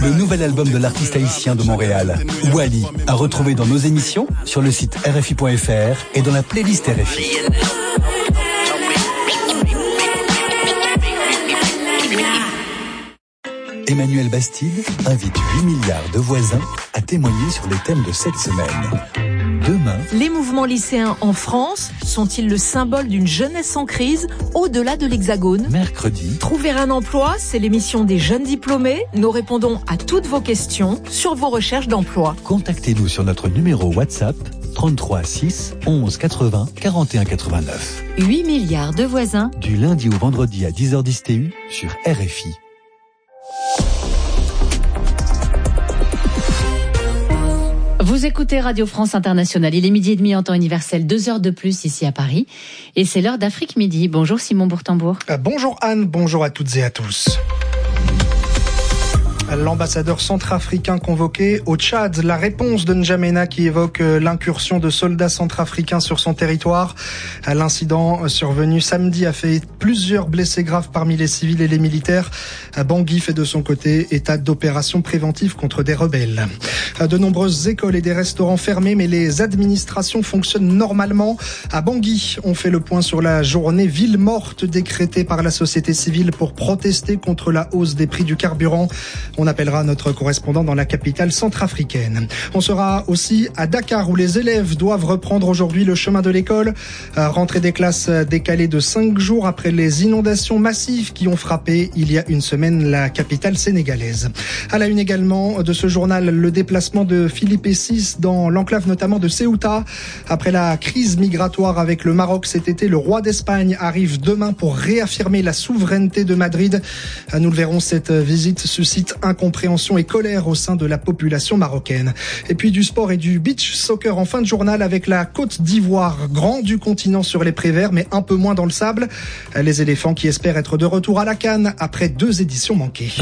Le nouvel album de l'artiste haïtien de Montréal, Wally, à retrouver dans nos émissions, sur le site RFI.fr et dans la playlist RFI. Emmanuel Bastide invite 8 milliards de voisins à témoigner sur les thèmes de cette semaine. Demain, les mouvements lycéens en France sont-ils le symbole d'une jeunesse en crise au-delà de l'Hexagone ? mercredi, Trouver un emploi, c'est l'émission des jeunes diplômés. Nous répondons à toutes vos questions sur vos recherches d'emploi. contactez-nous sur notre numéro WhatsApp 33 6 11 80 41 89. 8 milliards de voisins. Du lundi au vendredi à 10h10 TU sur RFI. Vous écoutez Radio France Internationale. Il est 12h30 en temps universel, 2 heures de plus ici à Paris. Et c'est l'heure d'Afrique Midi. Bonjour Simon Bourtambour. Bonjour Anne, bonjour à toutes et à tous. L'ambassadeur centrafricain convoqué au Tchad, la réponse de N'Djamena qui évoque l'incursion de soldats centrafricains sur son territoire. L'incident survenu samedi a fait plusieurs blessés graves parmi les civils et les militaires. Bangui fait de son côté état d'opération préventive contre des rebelles. De nombreuses écoles et des restaurants fermés, mais les administrations fonctionnent normalement. À Bangui, on fait le point sur la journée ville morte décrétée par la société civile pour protester contre la hausse des prix du carburant. On appellera notre correspondant dans la capitale centrafricaine. On sera aussi à Dakar où les élèves doivent reprendre aujourd'hui le chemin de l'école. Rentrée des classes décalée de 5 jours après les inondations massives qui ont frappé il y a une semaine la capitale sénégalaise. À la une également de ce journal, le déplacement de Philippe VI dans l'enclave notamment de Ceuta. Après la crise migratoire avec le Maroc cet été, le roi d'Espagne arrive demain pour réaffirmer la souveraineté de Madrid. Nous le verrons, cette visite suscite incompréhension et colère au sein de la population marocaine. Et puis du sport et du beach soccer en fin de journal avec la Côte d'Ivoire, grand du continent sur les prés verts, mais un peu moins dans le sable. Les éléphants qui espèrent être de retour à la CAN après 2 éditions manquées.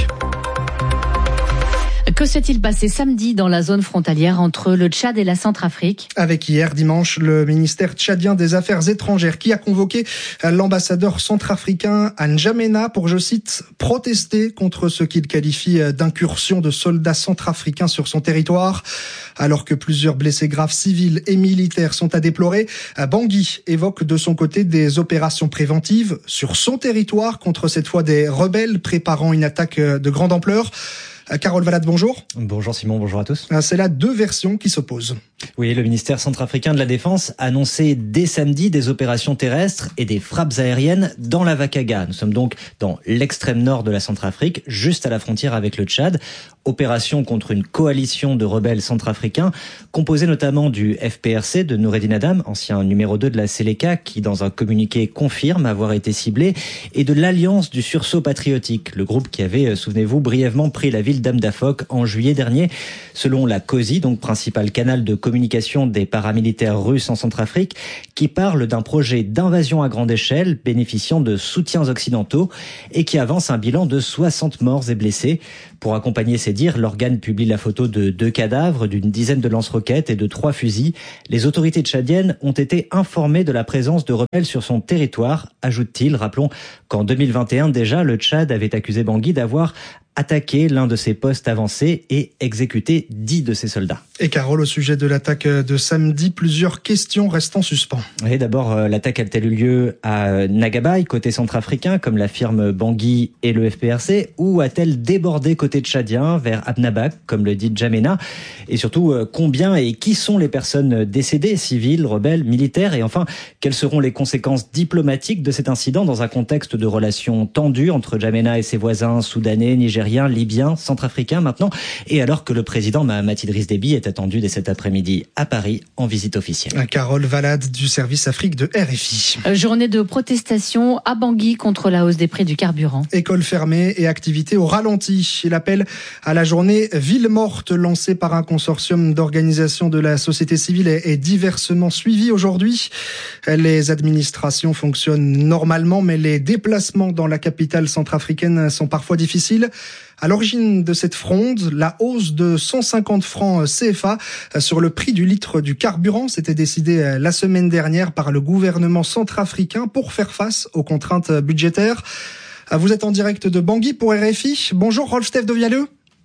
Que s'est-il passé samedi dans la zone frontalière entre le Tchad et la Centrafrique ? Avec hier, dimanche, le ministère tchadien des Affaires étrangères qui a convoqué l'ambassadeur centrafricain à N'Djamena pour, je cite, protester contre ce qu'il qualifie d'incursion de soldats centrafricains sur son territoire. Alors que plusieurs blessés graves civils et militaires sont à déplorer, Bangui évoque de son côté des opérations préventives sur son territoire contre cette fois des rebelles préparant une attaque de grande ampleur. Carole Valade, bonjour. Bonjour Simon, bonjour à tous. C'est là 2 versions qui s'opposent. Oui, le ministère centrafricain de la Défense a annoncé dès samedi des opérations terrestres et des frappes aériennes dans la Vakaga. Nous sommes donc dans l'extrême nord de la Centrafrique, juste à la frontière avec le Tchad. Opération contre une coalition de rebelles centrafricains, composée notamment du FPRC de Noureddin Adam, ancien numéro 2 de la Seleka, qui dans un communiqué confirme avoir été ciblé, et de l'Alliance du sursaut patriotique, le groupe qui avait, souvenez-vous, brièvement pris la ville d'Amdafok en juillet dernier. Selon la COSI, donc principal canal de communication des paramilitaires russes en Centrafrique, qui parle d'un projet d'invasion à grande échelle bénéficiant de soutiens occidentaux et qui avance un bilan de 60 morts et blessés. Pour accompagner ces dires, l'organe publie la photo de 2 cadavres, d'une dizaine de lance-roquettes et de 3 fusils. Les autorités tchadiennes ont été informées de la présence de rebelles sur son territoire, ajoute-t-il. Rappelons qu'en 2021 déjà, le Tchad avait accusé Bangui d'avoir attaqué l'un de ses postes avancés et exécuté 10 de ses soldats. Et Carole, au sujet de l'attaque de samedi, plusieurs questions restent en suspens. Oui, d'abord, l'attaque a-t-elle eu lieu à Nagabaï, côté centrafricain, comme l'affirme Bangui et le FPRC, ou a-t-elle débordé côté tchadien vers Abnabak, comme le dit N'Djamena ? Et surtout, combien et qui sont les personnes décédées, civiles, rebelles, militaires ? Et enfin, quelles seront les conséquences diplomatiques de cet incident dans un contexte de relations tendues entre N'Djamena et ses voisins soudanais, nigériens, libyens, centrafricains maintenant, et alors que le président Mahamat Idriss Déby est attendu dès cet après-midi à Paris en visite officielle. Carole Valade du service Afrique de RFI. Journée de protestation à Bangui contre la hausse des prix du carburant. Écoles fermées et activités au ralenti. L'appel à la journée ville morte lancée par un consortium d'organisations de la société civile est diversement suivi aujourd'hui. Les administrations fonctionnent normalement, mais les déplacements dans la capitale centrafricaine sont parfois difficiles. À l'origine de cette fronde, la hausse de 150 francs CFA sur le prix du litre du carburant, c'était décidé la semaine dernière par le gouvernement centrafricain pour faire face aux contraintes budgétaires. Vous êtes en direct de Bangui pour RFI. Bonjour Rolf-Stef de Vialleux.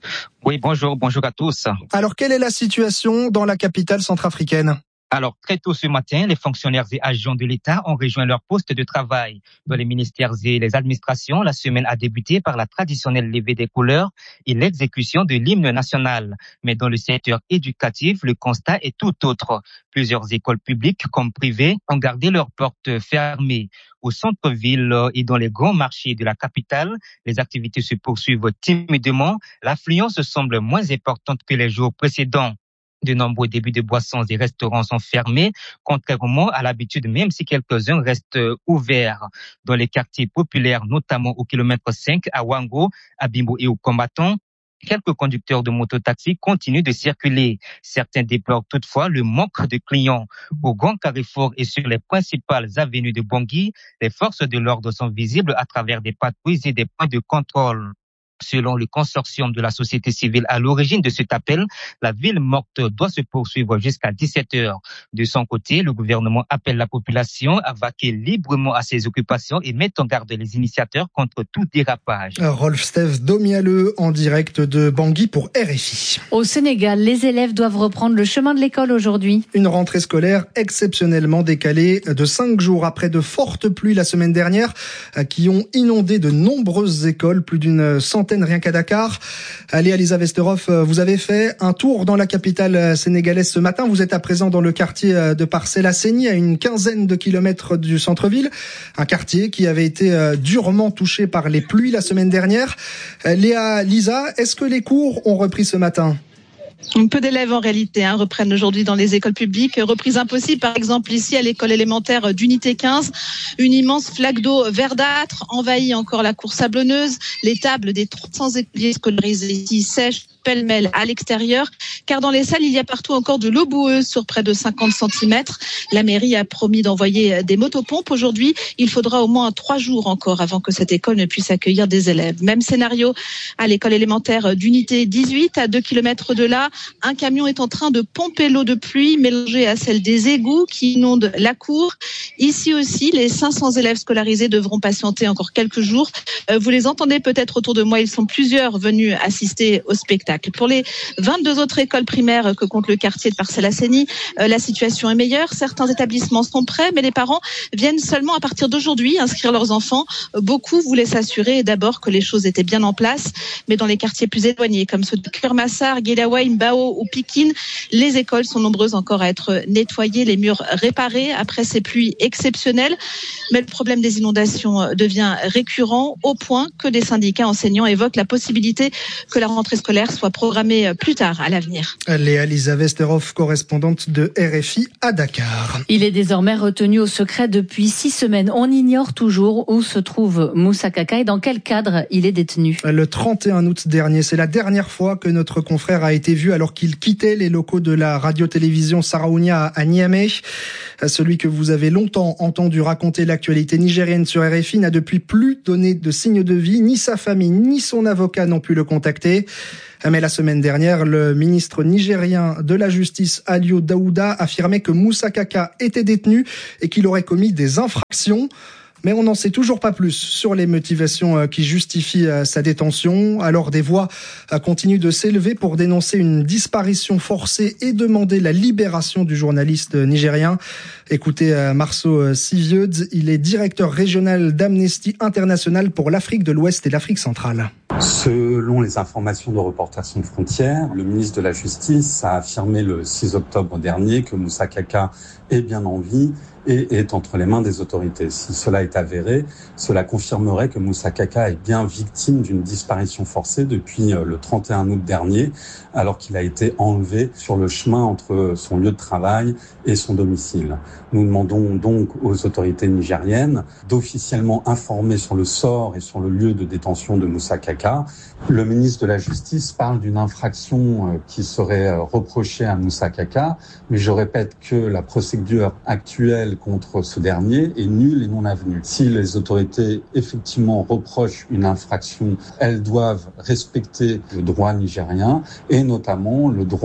Oui, bonjour à tous. Alors, quelle est la situation dans la capitale centrafricaine ? Alors, très tôt ce matin, les fonctionnaires et agents de l'État ont rejoint leur poste de travail. Dans les ministères et les administrations, la semaine a débuté par la traditionnelle levée des couleurs et l'exécution de l'hymne national. Mais dans le secteur éducatif, le constat est tout autre. Plusieurs écoles publiques comme privées ont gardé leurs portes fermées. Au centre-ville et dans les grands marchés de la capitale, les activités se poursuivent timidement. L'affluence semble moins importante que les jours précédents. De nombreux débits de boissons et restaurants sont fermés, contrairement à l'habitude, même si quelques-uns restent ouverts. Dans les quartiers populaires, notamment au kilomètre 5, à Wango, à Bimbo et au Combattant, quelques conducteurs de mototaxi continuent de circuler. Certains déplorent toutefois le manque de clients. Au Grand Carrefour et sur les principales avenues de Bangui, les forces de l'ordre sont visibles à travers des patrouilles et des points de contrôle. Selon le consortium de la société civile à l'origine de cet appel, la ville morte doit se poursuivre jusqu'à 17h. De son côté, le gouvernement appelle la population à vaquer librement à ses occupations et met en garde les initiateurs contre tout dérapage. Rolf-Steve Domialeux en direct de Bangui pour RFI. Au Sénégal, les élèves doivent reprendre le chemin de l'école aujourd'hui. Une rentrée scolaire exceptionnellement décalée de 5 jours après de fortes pluies la semaine dernière qui ont inondé de nombreuses écoles, plus d'une centaine rien qu'à Dakar. Léa Lisa Vesterhoff, vous avez fait un tour dans la capitale sénégalaise ce matin. Vous êtes à présent dans le quartier de Parcelles-Asseni, à une quinzaine de kilomètres du centre-ville. Un quartier qui avait été durement touché par les pluies la semaine dernière. Léa Lisa, est-ce que les cours ont repris ce matin ? Peu d'élèves en réalité reprennent aujourd'hui dans les écoles publiques. Reprise impossible par exemple ici à l'école élémentaire d'unité 15. Une immense flaque d'eau verdâtre envahit encore la cour sablonneuse. Les tables des 300 écoliers scolarisés ici sèchent pêle-mêle à l'extérieur, car dans les salles, il y a partout encore de l'eau boueuse sur près de 50 cm. La mairie a promis d'envoyer des motopompes. Aujourd'hui, il faudra au moins 3 jours encore avant que cette école ne puisse accueillir des élèves. Même scénario à l'école élémentaire d'unité 18, à 2 km de là. Un camion est en train de pomper l'eau de pluie mélangée à celle des égouts qui inondent la cour. Ici aussi, les 500 élèves scolarisés devront patienter encore quelques jours. Vous les entendez peut-être autour de moi, ils sont plusieurs venus assister au spectacle. Pour les 22 autres écoles primaires que compte le quartier de Parcelles-Asseni, la situation est meilleure. Certains établissements sont prêts, mais les parents viennent seulement à partir d'aujourd'hui inscrire leurs enfants. Beaucoup voulaient s'assurer d'abord que les choses étaient bien en place, mais dans les quartiers plus éloignés, comme ceux de Kermassar, Guélaoué, Mbao ou Pikine, les écoles sont nombreuses encore à être nettoyées, les murs réparés après ces pluies exceptionnelles. Mais le problème des inondations devient récurrent au point que des syndicats enseignants évoquent la possibilité que la rentrée scolaire soit programmée plus tard à l'avenir. Léa Lisa Vesterhoff, correspondante de RFI à Dakar. Il est désormais retenu au secret depuis 6 semaines. On ignore toujours où se trouve Moussa Kaka et dans quel cadre il est détenu. Le 31 août dernier, c'est la dernière fois que notre confrère a été vu alors qu'il quittait les locaux de la radio-télévision Saraounia à Niamey. Celui que vous avez longtemps entendu raconter l'actualité nigérienne sur RFI n'a depuis plus donné de signe de vie. Ni sa famille, ni son avocat n'ont pu le contacter. Mais la semaine dernière, le ministre nigérien de la Justice, Aliou Daouda, affirmait que Moussa Kaka était détenu et qu'il aurait commis des infractions. Mais on n'en sait toujours pas plus sur les motivations qui justifient sa détention. Alors des voix continuent de s'élever pour dénoncer une disparition forcée et demander la libération du journaliste nigérien. Écoutez Marceau Sivieux, il est directeur régional d'Amnesty International pour l'Afrique de l'Ouest et l'Afrique centrale. Selon les informations de Reporters sans frontières, le ministre de la Justice a affirmé le 6 octobre dernier que Moussa Kaka est bien en vie et est entre les mains des autorités. Si cela est avéré, cela confirmerait que Moussa Kaka est bien victime d'une disparition forcée depuis le 31 août dernier, alors qu'il a été enlevé sur le chemin entre son lieu de travail et son domicile. Nous demandons donc aux autorités nigériennes d'officiellement informer sur le sort et sur le lieu de détention de Moussa Kaka. Le ministre de la Justice parle d'une infraction qui serait reprochée à Moussa Kaka, mais je répète que la procédure actuelle contre ce dernier est nulle et non avenue. Si les autorités effectivement reprochent une infraction, elles doivent respecter le droit nigérien et notamment le droit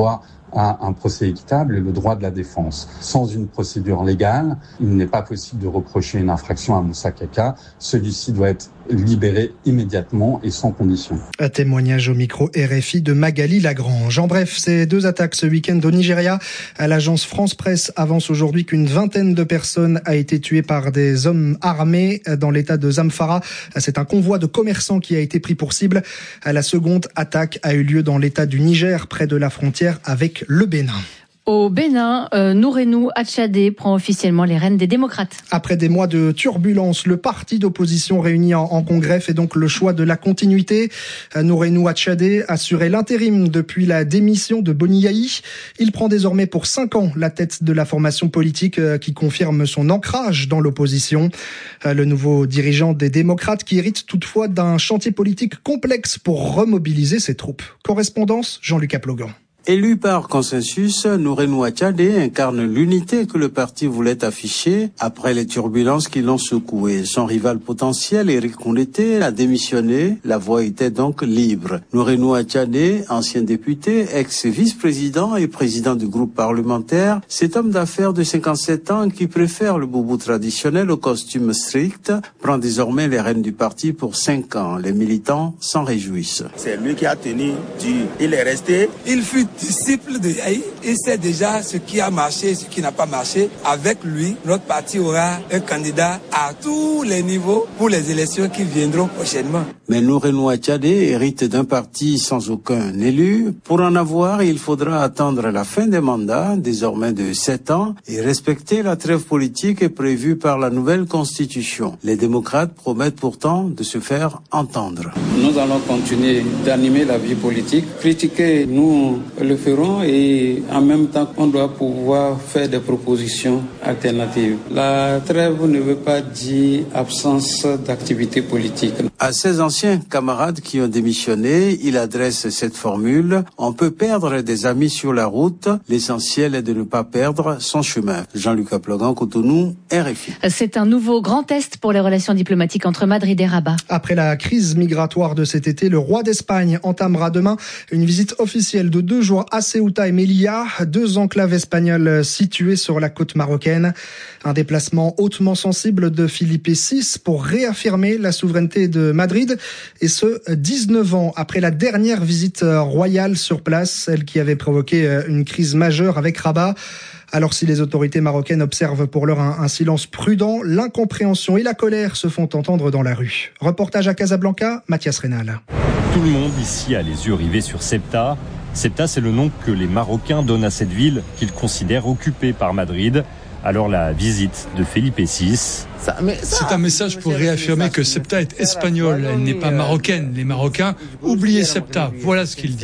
à un procès équitable et le droit de la défense. Sans une procédure légale, il n'est pas possible de reprocher une infraction à Moussa Kaka. Celui-ci doit être libéré immédiatement et sans condition. Un témoignage au micro RFI de Magali Lagrange. En bref, ces 2 attaques ce week-end au Nigeria. L'agence France Presse avance aujourd'hui qu'une vingtaine de personnes a été tuées par des hommes armés dans l'état de Zamfara. C'est un convoi de commerçants qui a été pris pour cible. La seconde attaque a eu lieu dans l'état du Niger, près de la frontière avec le Bénin. Au Bénin, Nourenou Atchadé prend officiellement les rênes des démocrates. Après des mois de turbulences, le parti d'opposition réuni en congrès fait donc le choix de la continuité. Nourenou Atchadé assurait l'intérim depuis la démission de Boni Yayi. Il prend désormais pour 5 ans la tête de la formation politique qui confirme son ancrage dans l'opposition. Le nouveau dirigeant des démocrates qui hérite toutefois d'un chantier politique complexe pour remobiliser ses troupes. Correspondance, Jean-Luc Aplogan. Élu par consensus, Nourenou Atchadé incarne l'unité que le parti voulait afficher après les turbulences qui l'ont secoué. Son rival potentiel, Éric Kondété, a démissionné. La voie était donc libre. Nourenou Atchadé, ancien député, ex-vice-président et président du groupe parlementaire, cet homme d'affaires de 57 ans qui préfère le boubou traditionnel au costume strict, prend désormais les rênes du parti pour 5 ans. Les militants s'en réjouissent. C'est lui qui a tenu dur. Il est resté. Il fut disciple de Yayi. Il sait déjà ce qui a marché et ce qui n'a pas marché. Avec lui, notre parti aura un candidat à tous les niveaux pour les élections qui viendront prochainement. Mais Nourenou Atchadé hérite d'un parti sans aucun élu. Pour en avoir, il faudra attendre la fin des mandats, désormais de 7 ans, et respecter la trêve politique prévue par la nouvelle constitution. Les démocrates promettent pourtant de se faire entendre. Nous allons continuer d'animer la vie politique. Critiquer, nous le ferons, et en même temps, on doit pouvoir faire des propositions alternatives. La trêve ne veut pas dire absence d'activité politique. À ses anciens camarades qui ont démissionné, il adresse cette formule: on peut perdre des amis sur la route, l'essentiel est de ne pas perdre son chemin. Jean-Luc Aplogan, Cotonou, RFI. C'est un nouveau grand test pour les relations diplomatiques entre Madrid et Rabat. Après la crise migratoire de cet été, le roi d'Espagne entamera demain une visite officielle de 2 jours à Ceuta et Melilla, 2 enclaves espagnoles situées sur la côte marocaine. Un déplacement hautement sensible de Felipe VI pour réaffirmer la souveraineté de Madrid, et ce 19 ans après la dernière visite royale sur place, celle qui avait provoqué une crise majeure avec Rabat. Alors si les autorités marocaines observent pour l'heure un silence prudent, l'incompréhension et la colère se font entendre dans la rue. Reportage à Casablanca, Mathias Rénal. Tout le monde ici a les yeux rivés sur Ceuta. Ceuta, c'est le nom que les Marocains donnent à cette ville qu'ils considèrent occupée par Madrid. Alors la visite de Felipe VI. C'est un message pour réaffirmer que Ceuta est espagnole, elle n'est pas marocaine. Les Marocains, oubliez Ceuta, voilà ce qu'il dit.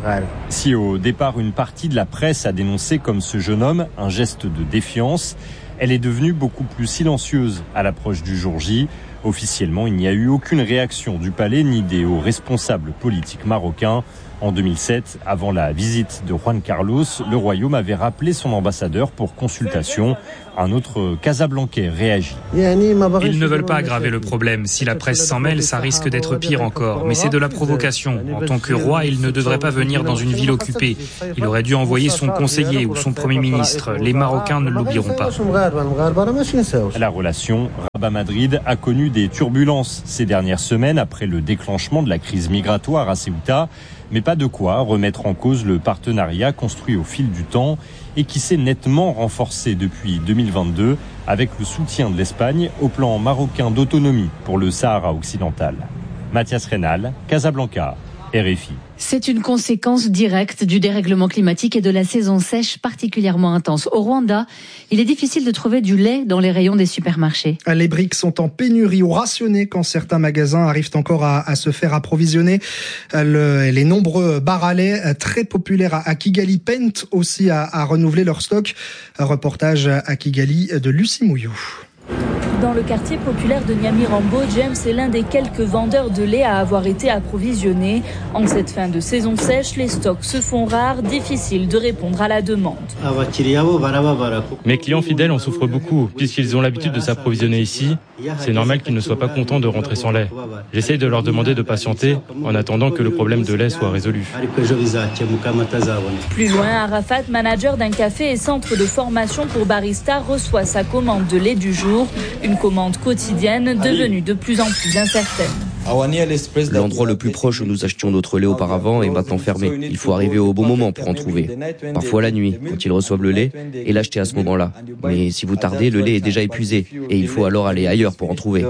Si au départ une partie de la presse a dénoncé comme ce jeune homme un geste de défiance, elle est devenue beaucoup plus silencieuse à l'approche du jour J. Officiellement, il n'y a eu aucune réaction du palais ni des hauts responsables politiques marocains. En 2007, avant la visite de Juan Carlos, le royaume avait rappelé son ambassadeur pour consultation. Un autre Casablancais réagit. Ils ne veulent pas aggraver le problème. Si la presse s'en mêle, ça risque d'être pire encore. Mais c'est de la provocation. En tant que roi, il ne devrait pas venir dans une ville occupée. Il aurait dû envoyer son conseiller ou son premier ministre. Les Marocains ne l'oublieront pas. La relation Rabat-Madrid a connu des turbulences ces dernières semaines après le déclenchement de la crise migratoire à Ceuta. Mais pas de quoi remettre en cause le partenariat construit au fil du temps et qui s'est nettement renforcé depuis 2022 avec le soutien de l'Espagne au plan marocain d'autonomie pour le Sahara occidental. Mathias Rénal, Casablanca, RFI. C'est une conséquence directe du dérèglement climatique et de la saison sèche particulièrement intense. Au Rwanda, il est difficile de trouver du lait dans les rayons des supermarchés. Les briques sont en pénurie ou rationnées quand certains magasins arrivent encore à se faire approvisionner. Les nombreux bars à lait très populaires à Kigali peinent aussi à renouveler leur stock. Un reportage à Kigali de Lucie Mouillou. Dans le quartier populaire de Nyamirambo, James est l'un des quelques vendeurs de lait à avoir été approvisionné. En cette fin de saison sèche, les stocks se font rares, difficile de répondre à la demande. Mes clients fidèles en souffrent beaucoup, puisqu'ils ont l'habitude de s'approvisionner ici. C'est normal qu'ils ne soient pas contents de rentrer sans lait. J'essaye de leur demander de patienter en attendant que le problème de lait soit résolu. Plus loin, Arafat, manager d'un café et centre de formation pour barista, reçoit sa commande de lait du jour. Une commande quotidienne devenue de plus en plus incertaine. L'endroit le plus proche où nous achetions notre lait auparavant est maintenant fermé. Il faut arriver au bon moment pour en trouver. Parfois la nuit, quand ils reçoivent le lait, et l'acheter à ce moment-là. Mais si vous tardez, le lait est déjà épuisé. Et il faut alors aller ailleurs pour en trouver.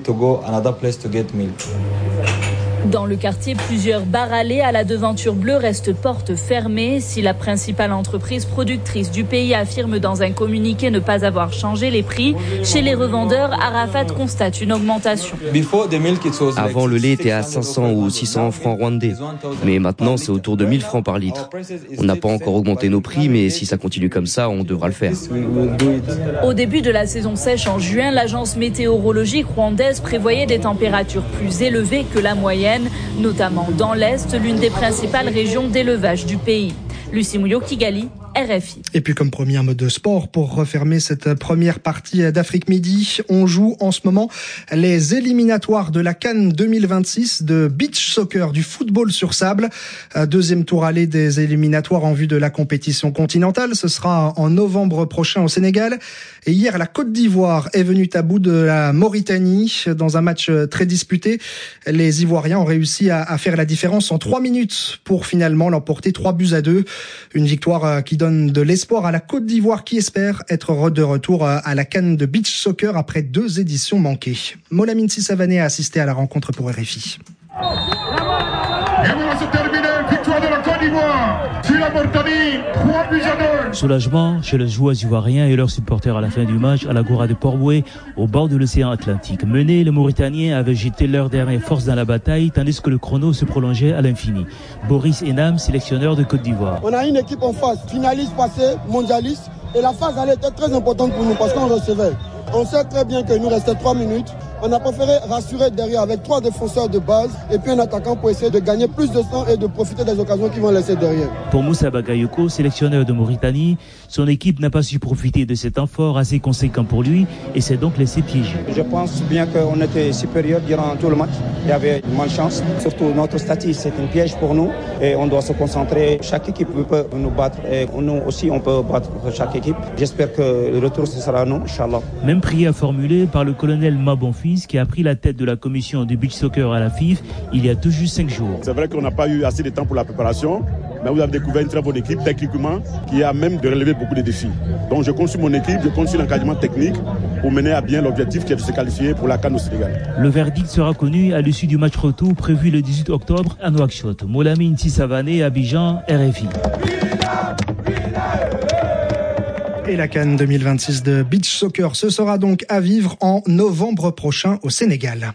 Dans le quartier, plusieurs bars à lait à la devanture bleue restent portes fermées. Si la principale entreprise productrice du pays affirme dans un communiqué ne pas avoir changé les prix, chez les revendeurs, Arafat constate une augmentation. Avant, le lait était à 500 ou 600 francs rwandais. Mais maintenant, c'est autour de 1000 francs par litre. On n'a pas encore augmenté nos prix, mais si ça continue comme ça, on devra le faire. Au début de la saison sèche en juin, l'agence météorologique rwandaise prévoyait des températures plus élevées que la moyenne, notamment dans l'Est, l'une des principales régions d'élevage du pays. Lucie Mouillot, Kigali, RFI. Et puis comme promis, un mode de sport pour refermer cette première partie d'Afrique Midi. On joue en ce moment les éliminatoires de la CAN 2026 de beach soccer, du football sur sable. Deuxième tour aller des éliminatoires en vue de la compétition continentale. Ce sera en novembre prochain au Sénégal. Et hier, la Côte d'Ivoire est venue à bout de la Mauritanie dans un match très disputé. Les Ivoiriens ont réussi à faire la différence en 3 minutes pour finalement l'emporter 3-2. Une victoire qui donne de l'espoir à la Côte d'Ivoire qui espère être de retour à la CAN de beach soccer après 2 éditions manquées. Molamine Sissavané a assisté à la rencontre pour RFI. Et voilà, c'est terminé. Victoire de la Côte d'Ivoire sur la Mauritanie, 3-2. Soulagement chez les joueurs ivoiriens et leurs supporters à la fin du match à l'Agora de Port-Boué, au bord de l'océan Atlantique. Menés, les Mauritaniens avaient jeté leur dernière force dans la bataille, tandis que le chrono se prolongeait à l'infini. Boris Enam, sélectionneur de Côte d'Ivoire. On a une équipe en face, finaliste passée, mondialiste, et la phase allait être très importante pour nous parce qu'on recevait. On sait très bien qu'il nous restait 3 minutes. On a préféré rassurer derrière avec 3 défenseurs de base et puis un attaquant pour essayer de gagner plus de temps et de profiter des occasions qu'ils vont laisser derrière. Pour Moussa Bagayoko, sélectionneur de Mauritanie, son équipe n'a pas su profiter de cet temps fort assez conséquent pour lui et s'est donc laissé piéger. Je pense bien qu'on était supérieur durant tout le match. Il y avait une malchance. Surtout notre statut, c'est un piège pour nous et on doit se concentrer. Chaque équipe peut nous battre et nous aussi on peut battre chaque équipe. J'espère que le retour ce sera nous, Inch'Allah. Même prière formulée par le colonel Mabonfils qui a pris la tête de la commission du beach soccer à la FIF il y a tout juste 5 jours. C'est vrai qu'on n'a pas eu assez de temps pour la préparation, mais vous avez découvert une très bonne équipe techniquement qui a même de relever beaucoup de défis. Donc je compte sur mon équipe, je compte sur l'encadrement technique pour mener à bien l'objectif qui est de se qualifier pour la CAN au Sénégal. Le verdict sera connu à l'issue du match retour prévu le 18 octobre à Nouakchott. Molamine Sissavané, Abidjan, RFI. Et la CAN 2026 de beach soccer, ce sera donc à vivre en novembre prochain au Sénégal.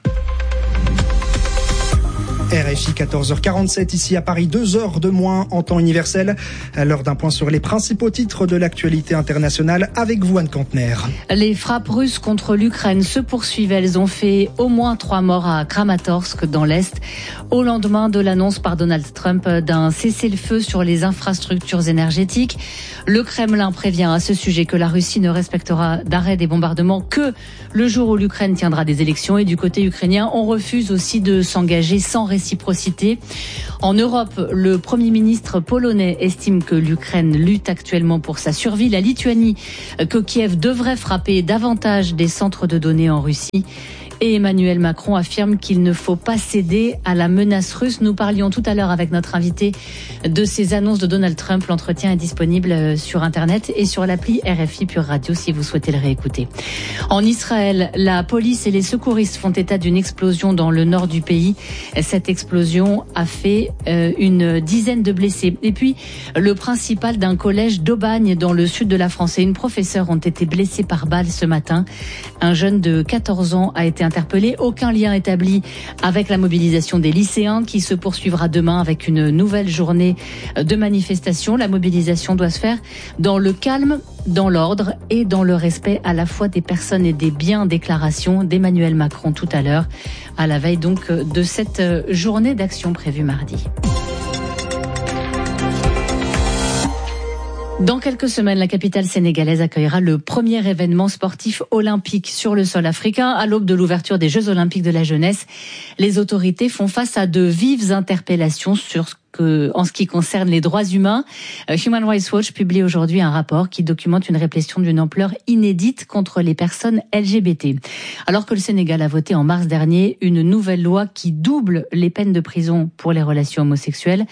RFI 14h47 ici à Paris, 2 heures de moins en temps universel. À l'heure d'un point sur les principaux titres de l'actualité internationale avec vous, Anne Kantner. Les frappes russes contre l'Ukraine se poursuivent. Elles ont fait au moins 3 morts à Kramatorsk dans l'Est au lendemain de l'annonce par Donald Trump d'un cessez-le-feu sur les infrastructures énergétiques. Le Kremlin prévient à ce sujet que la Russie ne respectera d'arrêt des bombardements que le jour où l'Ukraine tiendra des élections. Et du côté ukrainien, on refuse aussi de s'engager sans réciprocité. En Europe, le Premier ministre polonais estime que l'Ukraine lutte actuellement pour sa survie. La Lituanie, que Kiev devrait frapper davantage des centres de données en Russie. Et Emmanuel Macron affirme qu'il ne faut pas céder à la menace russe. Nous parlions tout à l'heure avec notre invité de ces annonces de Donald Trump. L'entretien est disponible sur Internet et sur l'appli RFI Pure Radio si vous souhaitez le réécouter. En Israël, la police et les secouristes font état d'une explosion dans le nord du pays. Cette explosion a fait une dizaine de blessés. Et puis, le principal d'un collège d'Aubagne dans le sud de la France et une professeure ont été blessés par balle ce matin. Un jeune de 14 ans a été interpellés. Aucun lien établi avec la mobilisation des lycéens qui se poursuivra demain avec une nouvelle journée de manifestation. La mobilisation doit se faire dans le calme, dans l'ordre et dans le respect à la fois des personnes et des biens. Déclaration d'Emmanuel Macron tout à l'heure, à la veille donc de cette journée d'action prévue mardi. Dans quelques semaines, la capitale sénégalaise accueillera le premier événement sportif olympique sur le sol africain. À l'aube de l'ouverture des Jeux olympiques de la jeunesse, les autorités font face à de vives interpellations en ce qui concerne les droits humains. Human Rights Watch publie aujourd'hui un rapport qui documente une répression d'une ampleur inédite contre les personnes LGBT. Alors que le Sénégal a voté en mars dernier une nouvelle loi qui double les peines de prison pour les relations homosexuelles,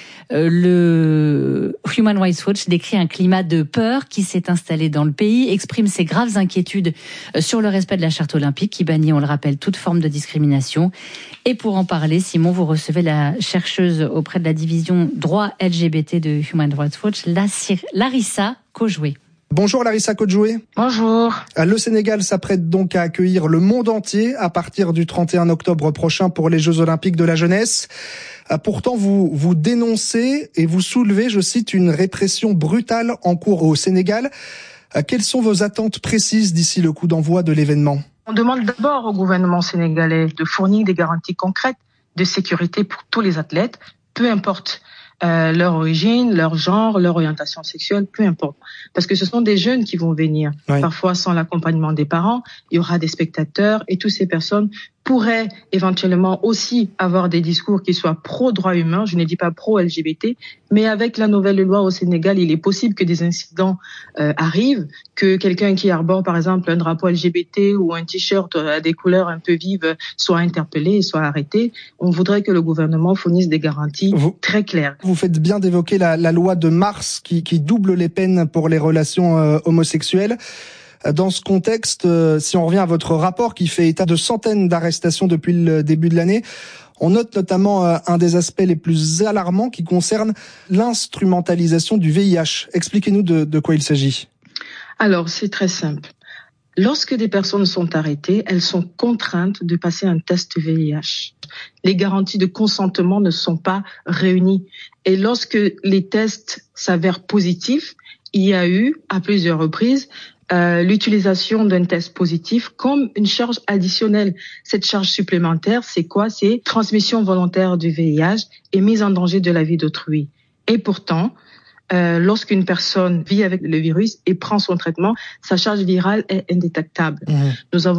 le Human Rights Watch décrit un climat de peur qui s'est installé dans le pays, exprime ses graves inquiétudes sur le respect de la charte olympique qui bannit, on le rappelle, toute forme de discrimination. Et pour en parler, Simon, vous recevez la chercheuse auprès de la division droit LGBT de Human Rights Watch, Larissa Kojoué. Bonjour Larissa Kojoué. Bonjour. Le Sénégal s'apprête donc à accueillir le monde entier à partir du 31 octobre prochain pour les Jeux olympiques de la jeunesse. Pourtant, vous dénoncez et vous soulevez, je cite, une répression brutale en cours au Sénégal. Quelles sont vos attentes précises d'ici le coup d'envoi de l'événement ? On demande d'abord au gouvernement sénégalais de fournir des garanties concrètes de sécurité pour tous les athlètes, peu importe leur origine, leur genre, leur orientation sexuelle, peu importe. Parce que ce sont des jeunes qui vont venir. Oui. Parfois sans l'accompagnement des parents, il y aura des spectateurs et toutes ces personnes pourraient éventuellement aussi avoir des discours qui soient pro-droits humains, je ne dis pas pro-LGBT, mais avec la nouvelle loi au Sénégal, il est possible que des incidents arrivent, que quelqu'un qui arbore par exemple un drapeau LGBT ou un t-shirt à des couleurs un peu vives soit interpellé et soit arrêté. On voudrait que le gouvernement fournisse des garanties très claires. Vous faites bien d'évoquer la loi de mars qui double les peines pour les relations homosexuelles. Dans ce contexte, si on revient à votre rapport qui fait état de centaines d'arrestations depuis le début de l'année, on note notamment un des aspects les plus alarmants qui concerne l'instrumentalisation du VIH. Expliquez-nous de quoi il s'agit. Alors, c'est très simple. Lorsque des personnes sont arrêtées, elles sont contraintes de passer un test VIH. Les garanties de consentement ne sont pas réunies. Et lorsque les tests s'avèrent positifs, il y a eu, à plusieurs reprises, l'utilisation d'un test positif comme une charge additionnelle. Cette charge supplémentaire, c'est quoi ? C'est transmission volontaire du VIH et mise en danger de la vie d'autrui. Et pourtant, lorsqu'une personne vit avec le virus et prend son traitement, sa charge virale est indétectable. Nous avons